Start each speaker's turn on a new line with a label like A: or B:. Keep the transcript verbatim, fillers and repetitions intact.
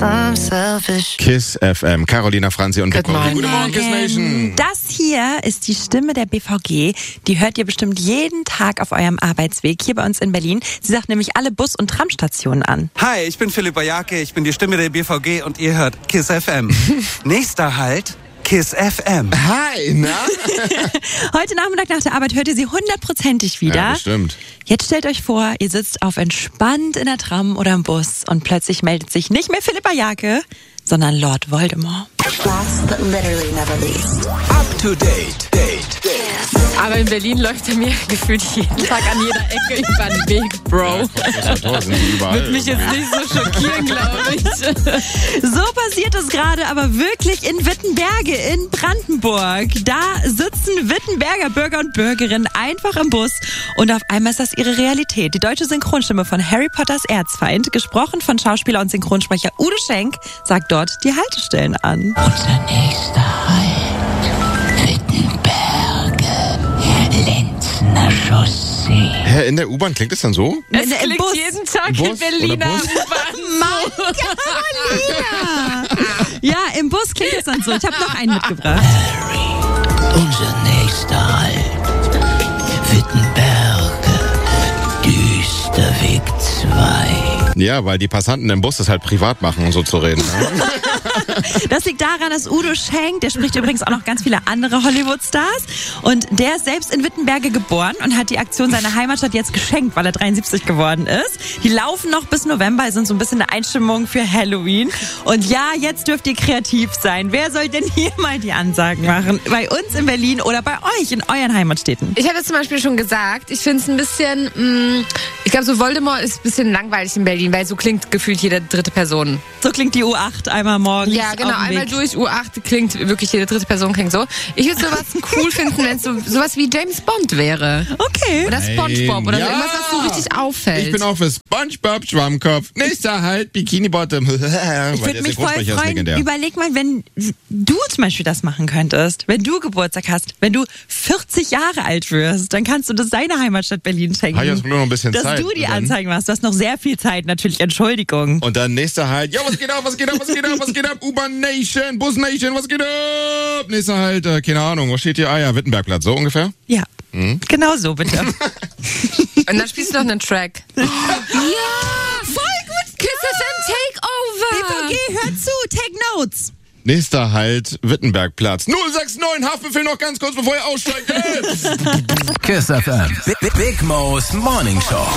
A: I'm selfish.
B: Kiss F M, Carolina Franzi und
C: Good morning.
B: Guten Morgen, Kiss Nation.
C: Das hier ist die Stimme der B V G. Die hört ihr bestimmt jeden Tag auf eurem Arbeitsweg hier bei uns in Berlin. Sie sagt nämlich alle Bus- und Tramstationen an.
D: Hi, ich bin Philipp Bajake, ich bin die Stimme der B V G und ihr hört Kiss F M. Nächster Halt, Kiss F M.
B: Hi, na?
C: Heute Nachmittag nach der Arbeit hört ihr sie hundertprozentig wieder.
B: Ja, bestimmt.
C: Jetzt stellt euch vor, ihr sitzt auf entspannt in der Tram oder im Bus und plötzlich meldet sich nicht mehr Philipp Bajake, sondern Lord Voldemort.
A: Last but literally never least.
E: Up to date, date, date.
F: Aber in Berlin läuft er mir gefühlt jeden Tag an jeder Ecke über den Weg, Bro.
B: Wird
F: Mich jetzt nicht so schockieren, glaube ich.
C: So passiert es gerade, aber wirklich in Wittenberge in Brandenburg. Da sitzen Wittenberger Bürger und Bürgerinnen einfach im Bus und auf einmal ist das ihre Realität. Die deutsche Synchronstimme von Harry Potters Erzfeind, gesprochen von Schauspieler und Synchronsprecher Udo Schenk, sagt dort die Haltestellen an.
G: Unser nächster Halt, Wittenberge, Lenzner Chaussee.
B: Hä, in der U-Bahn klingt es dann so?
F: Es
C: In- im
F: klingt
C: Bus.
F: jeden Tag
B: Im
F: in
B: Bus
F: Berliner
B: oder Bus?
F: U-Bahn.
C: Carolina! Ja, im Bus klingt es dann so. Ich habe noch einen mitgebracht.
G: Harry, unser nächster Halt, Wittenberge, Düsterweg zwei.
B: Ja, weil die Passanten im Bus das halt privat machen, um so zu reden. Ne?
C: Das liegt daran, dass Udo Schenk, der spricht übrigens auch noch ganz viele andere Hollywood-Stars, und der ist selbst in Wittenberge geboren und hat die Aktion seiner Heimatstadt jetzt geschenkt, weil er dreiundsiebzig geworden ist. Die laufen noch bis November, sind so ein bisschen eine Einstimmung für Halloween. Und ja, jetzt dürft ihr kreativ sein. Wer soll denn hier mal die Ansagen machen? Bei uns in Berlin oder bei euch in euren Heimatstädten?
F: Ich habe jetzt zum Beispiel schon gesagt, ich finde es ein bisschen, mh, ich glaube, so Voldemort ist ein bisschen langweilig in Berlin, weil so klingt gefühlt jede dritte Person.
C: So klingt die U acht einmal morgens.
F: Ja, genau,
C: auf dem
F: einmal
C: Weg.
F: durch, U acht klingt wirklich jede dritte Person klingt so. Ich würde sowas cool finden, wenn es so, sowas wie James Bond wäre.
C: Okay.
F: Oder SpongeBob oder
B: Ja.
F: so, irgendwas, was so richtig auffällt.
B: Ich bin auch für SpongeBob Schwammkopf. Nächster Halt, Bikini Bottom.
C: Ich würde mich voll
B: ist
C: freuen.
B: legendär.
C: Überleg mal, wenn du zum Beispiel das machen könntest, wenn du Geburtstag hast, wenn du vierzig Jahre alt wirst, dann kannst du das deiner Heimatstadt Berlin schenken.
B: Habe ich jetzt nur noch ein bisschen
C: dass
B: Zeit.
C: du die
B: Und dann-
C: Anzeigen machst. Du hast noch sehr viel Zeit, natürlich. Entschuldigung.
B: Und dann nächster Halt, ja, was geht ab, was geht ab, was geht ab, was geht ab, U-Bahn Nation, Bus Nation, was geht ab? Nächster Halt, äh, keine Ahnung, wo steht hier? Ah ja, Wittenbergplatz, so ungefähr?
C: Ja, genau so bitte.
F: Und dann spielst du noch einen Track. Ja, voll gut. Kiss F M
C: B V
F: Takeover.
C: G, hör zu, take notes.
B: Nächster Halt, Wittenbergplatz. null sechs neun, Haftbefehl noch ganz kurz, bevor ihr aussteigt. Jetzt!
E: Kiss F M. Big, Big Mo's Morning Show.